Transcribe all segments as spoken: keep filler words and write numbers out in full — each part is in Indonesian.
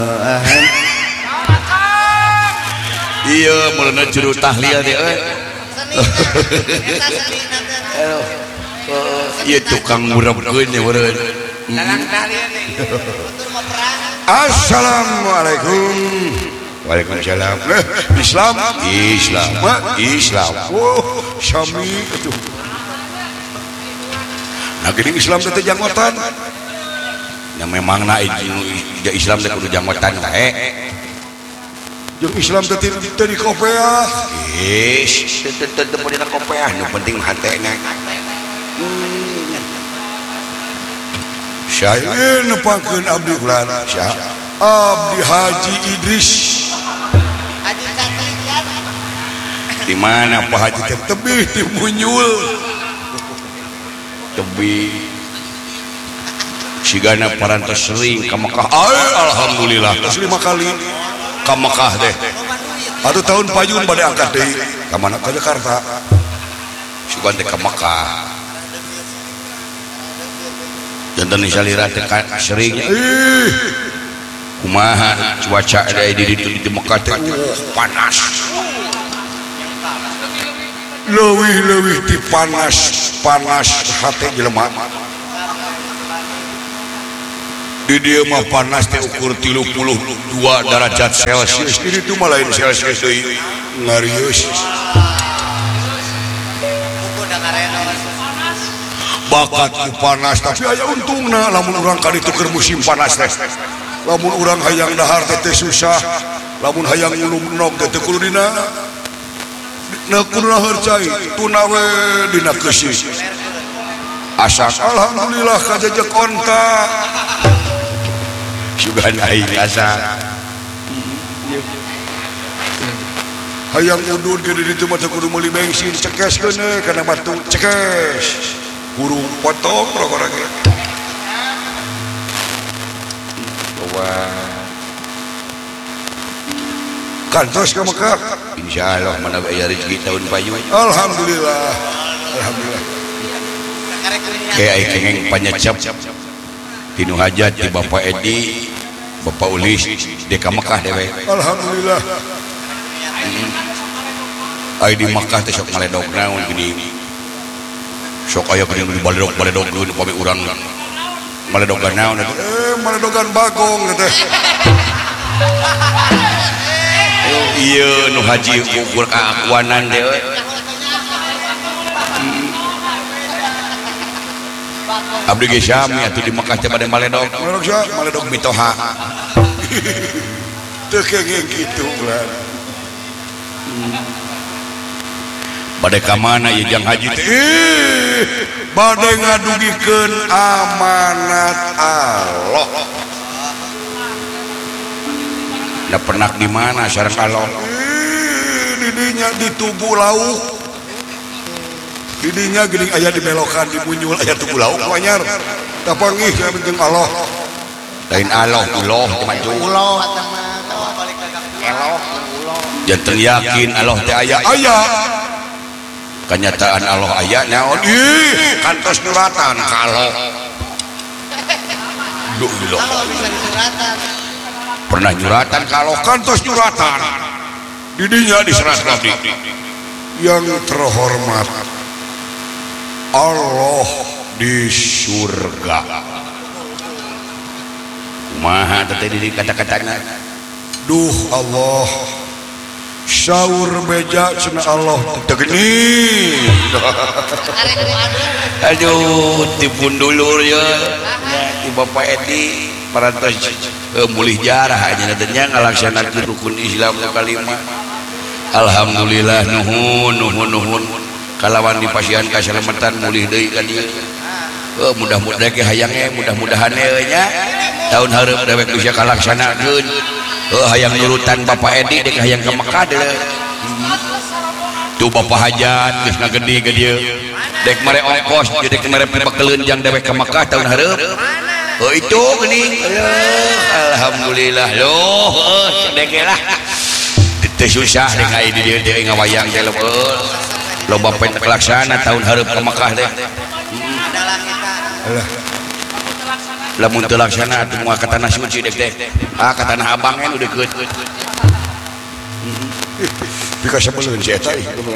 Iya mulai juru tahlil dia iya tukang murabkeun ya meureun. Assalamualaikum. Waalaikumsalam. Islam Islam Islam oh syami atuh nah geuning Islam teh janggotan ya memang na Islam teh kudu janggotan wae jeung Islam teh teu di kopeah ish teu teu teu dina kopeah nu penting hatena saya nepakeun abdi ulah sia Abdi Haji Idris di mana Pak Haji teh tebih di Munyul tebih sigana parantos sering ka Mekah alhamdulillah geus lima kali ka Mekah teh atuh tahun payun bade angkat deui ka mana ka Jakarta sugan teh ka Mekah janten salira teh sering ih kumaha cuaca ada di di Mekah teh panas leuwih-leuwih di panas panas hate jelema di dieu mah panas teh ukur tilu puluh dua derajat celcius di ditu mah lain celcius deui ngarius bakat ku panas tapi aya untungna lamun urang ka ditu keur musim panas teh lamun urang hayang dahar teh susah lamun hayang ngulum nog teh kudu dina na kudu harcai tunawe dina keusis asak alhamdulillah kajejek onta sugan aing asa hayang udun ke ditu mah kudu meuli bensin cekes keuneu kana batu cekes burung potong rokok ge kantos ka Mekah insyaallah mana aya rezeki tahun payu alhamdulillah alhamdulillah kayak ai kengeng panyecap tinu hajat di Bapak Edi Bapak Ulis di ka Mekah dewe alhamdulillah ai di Mekah teh sok maledog naon gini sok aya geuning di baledog baledog nu pami urang maledogan naon eh maledogan bagong teh iya nu haji ukur keakuanan deh abdi ge syami atuh di Mekah teh bade maledog maledog sia maledog mitoha teu kengeng kitu ulah bade ka mana ieu jang haji teh bade ngadugikeun amanat Allah da pernah di mana sareng Allah di dinya di Tugu Lauk di dinya geuning aya di belokan di Munyul aya Tugu Lauk anyar da panggih ka penting Allah lain Allah uloh teh maju uloh eta mah balik ka eloh uloh janten yakin Allah teh aya aya kenyataan Allah aya naon ih kantos nyuratan ka Allah duh iloh bisa disuratan pernah nyuratan kalau kantos nyuratan didinya diserat nabi yang terhormat Allah di surga kumaha teh di kata-katana duh Allah saur beja cenah Allah teu geni aduh tipun dulur ya di Bapak Edi parantos Uh, mulih jarah aja nantinya ngalaksanakeun rukun Islam nu kalima alhamdulillah nuhun nuhun nuhun kalawan dipasihan kasalamatan mulih deui ka dieu uh, mudah-mudahan ge hayang ge mudah-mudahan we nya tahun hareup dewek bisa kalaksanakeun uh, hayang nurutan Bapak Edi dek hayang ka Mekah deuleu tuh Bapak Hajat geus ngagede ka dieu dek mere ongkos dek mere pibakeleun jang dewek ka Mekah tahun hareup oh itu gini alhamdulillah loh sedek lah teu susah deh kayak di dia dia ngawayang teh loba pentek laksana tahun hareup ka Mekah teh adalah kita lamun teu laksana atuh moal ka tanah suci dek teh ah ka tanah abang kan udah keut bika sebeleun si eta.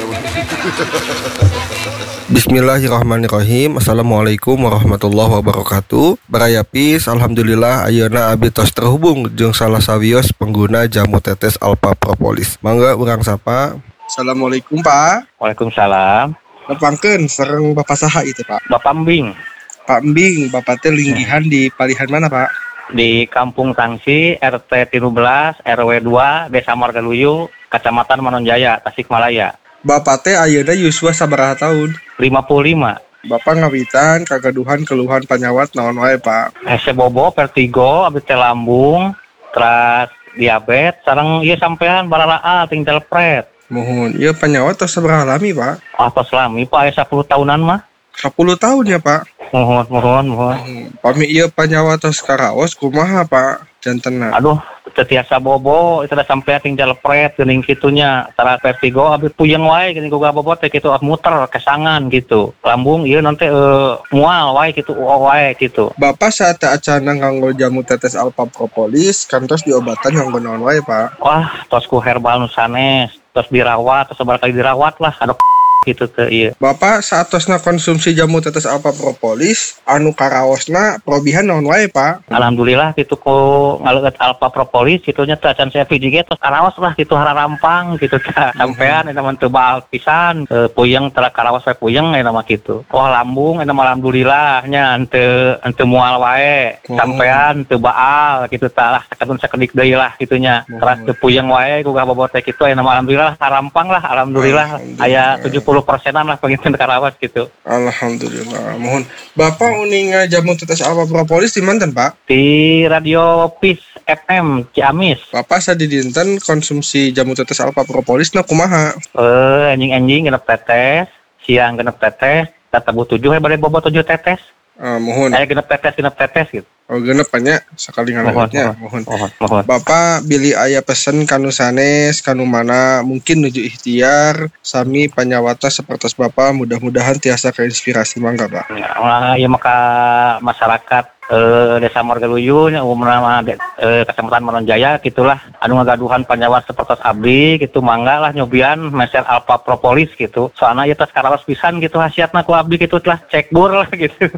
Bismillahirrahmanirrahim. Assalamualaikum warahmatullahi wabarakatuh. Barayapis, alhamdulillah ayeuna abdi tos terhubung jeung salah sawios pengguna jamu tetes Alpha Propolis. Mangga urang sapa. Assalamualaikum Pak. Waalaikumsalam. Nepangkeun sareng Bapak saha itu Pak? Bapak Mbing. Pak Mbing, Bapak teh linggihan di palihan mana Pak? Di Kampung Tangsi, R T tiga belas, R W dua, Desa Margaluyu, Kecamatan Manonjaya, Tasikmalaya. Bapak teh ayeuna yuswa sabaraha tahun? lima puluh lima. Bapak ngawitan kagaduhan keluhan panyawat naon wae Pak? Hese bobo, vertigo, abdi teh lambung, terus diabetes, sareng ieu sampean bararaa tinggal pret. Mohon, ieu panyawat tos sabaraha lami Pak? Atos lami Pak, aya sepuluh tahunan mah. sepuluh tahun ya Pak? Mohon, mohon, mohon. Hmm, pami ieu panyawat tos karaos kumaha Pak? Jantenna. Aduh, tetiasa bobo, itu udah sampai tinggal pret, geuning kitunya. Tara vertigo, abis puyeng wae, geuning goga bobo teh gitu, muter, kesangan gitu. Lambung, iya nanti uh, mual wae gitu, uau wae gitu. Bapak saat acana nganggo jamu tetes Alpha Propolis, kantos diobatan nganggo naon wae Pak? Wah, tosku herbal nusanes, tos dirawat, tos sebar kali dirawat lah, aduh gitu teh iya. Bapak saat tosna konsumsi jamu tetes Alpha Propolis, anu karaosna probihan naon wae Pak? Alhamdulillah gitu ko ngaleut Alpha Propolis kitunya teh acan saya V J G tos karaos lah gitu hararampang gitu teh. Sampean eta mah teu baal pisan, e, puyeng tara karaos wae puyeng eta mah kitu. Oh lambung eta mah alhamdulillah nya henteu henteu mual wae. Sampean teu baal kitu tah lah sakedun sakedik deui lah kitunya. Teras teu puyeng wae gugah bobot teh kitu aya mah alhamdulillah harampang lah alhamdulillah aya tujuh puluh persenan lah pengen karawas gitu. Alhamdulillah. Mohon Bapak uning jamu tetes Alpha Propolis di manten Pak? Di Radio Peace F M Ciamis. Bapak sadidinten konsumsi jamu tetes Alpha Propolis na kumaha? Eh anjing-anjing genep tetes, siang genep tetes, tetebu tujuh bade bobo tujuh tetes. Uh, mohon. Aya genep tetes genep tetes gitu. Oh genep nya sekali ngaleutnya. Mohon. Mohon. Mohon. Bapak bili aya pesen kanu sanes kanu mana mungkin nuju ikhtiar sami panyawata sapertos Bapak mudah-mudahan tiasa keinspirasi mangga Pak. Ya, ya maka masyarakat eh, Desa Margaluyu nya umumna eh, Kecamatan Manonjaya gitulah anu ngagaduhan panyawat sapertos abdi gitu mangga lah nyobian meser Alpha Propolis gitu. Soalna ieu tos karaos pisan gitu hasiatna ku abdi gitu telah cek bur lah gitu.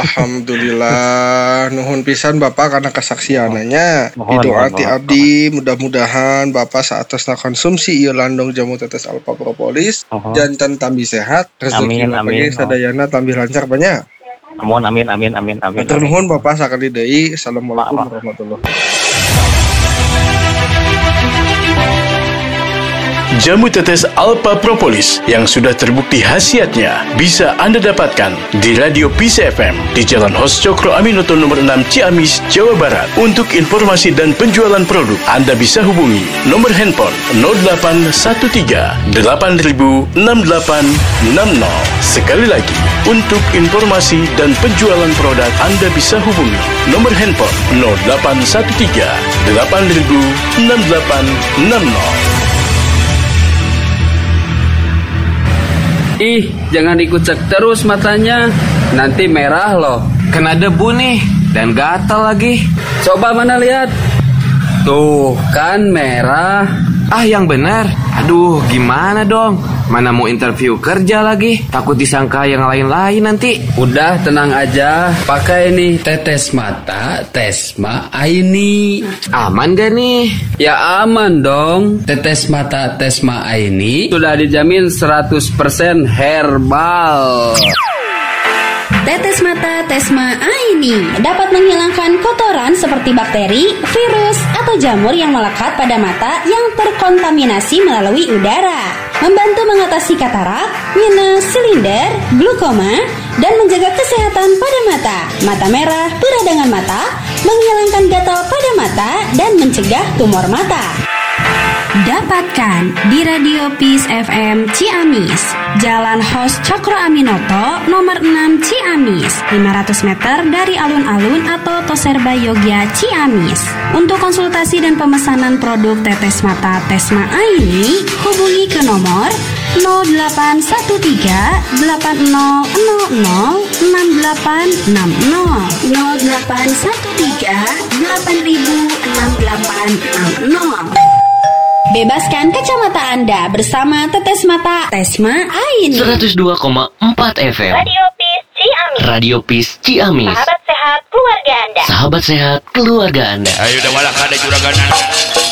Alhamdulillah nuhun pisan Bapak karena kesaksiannya. Itu arti abdi mudah-mudahan Bapak saatosna konsumsi ieu landong jamu tetes Alpha Propolis uh-huh. janten tambi sehat rezeki Bapak sadayana tambi lancar banyak. Amin amin amin amin amin. Matur nuhun Bapak sakali deui. Assalamualaikum warahmatullahi wabarakatuh. Jamu tetes Alpha Propolis yang sudah terbukti khasiatnya bisa Anda dapatkan di Radio Peace F M di Jalan Hos Cokro Aminoto nomor enam Ciamis, Jawa Barat. Untuk informasi dan penjualan produk, Anda bisa hubungi nomor handphone nol delapan satu tiga delapan nol enam delapan enam nol. Sekali lagi, untuk informasi dan penjualan produk, Anda bisa hubungi nomor handphone nol delapan satu tiga delapan nol enam delapan enam nol. Ih, jangan dikucek terus matanya. Nanti merah loh. Kena debu nih. Dan gatal lagi. Coba mana lihat. Tuh, kan merah. Ah, yang benar. Aduh, gimana dong? Mana mau interview kerja lagi? Takut disangka yang lain-lain nanti. Udah, tenang aja. Pakai nih tetes mata Tesma Aini. Aman gak nih? Ya aman dong. Tetes mata Tesma Aini sudah dijamin seratus persen herbal. Tetes mata Tesma Aini dapat menghilangkan kotoran seperti bakteri, virus, atau jamur yang melekat pada mata yang terkontaminasi melalui udara. Membantu mengatasi katarak, minus, silinder, glukoma, dan menjaga kesehatan pada mata. Mata merah, peradangan mata, menghilangkan gatal pada mata, dan mencegah tumor mata. Dapatkan di Radio Peace F M Ciamis, Jalan Hos Cokro Aminoto, nomor enam Ciamis, lima ratus meter dari alun-alun atau Toserba Yogya Ciamis. Untuk konsultasi dan pemesanan produk tetes mata Tesma Aini, hubungi ke nomor nol delapan satu tiga delapan nol nol nol enam delapan enam nol nol delapan satu tiga delapan enam delapan enam nol. Bebaskan kacamata Anda bersama Tetes Mata Tesma Aini seratus dua koma empat F M Radio Peace Ciamis. Radio Peace Ciamis. Sahabat sehat keluarga Anda. Sahabat sehat keluarga Anda. Ayo udah walak ada juragan.